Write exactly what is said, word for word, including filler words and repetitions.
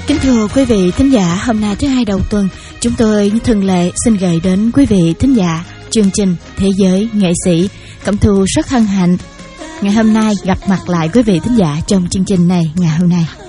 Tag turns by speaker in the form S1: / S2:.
S1: Kính thưa quý vị thính giả, hôm nay thứ hai đầu tuần, chúng tôi như thường lệ xin gửi đến quý vị thính giả chương trình Thế giới nghệ sĩ. Cẩm Thu rất hân hạnh ngày hôm nay gặp mặt lại quý vị thính giả trong chương trình này ngày hôm nay.